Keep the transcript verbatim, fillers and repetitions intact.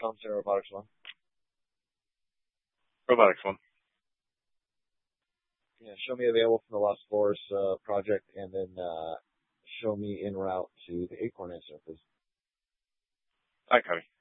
Commentary Robotics One. Robotics One. Yeah, show me available from the Lost Forest uh, project, and then uh, show me en route to the Acorn answer, please. All right, Cody.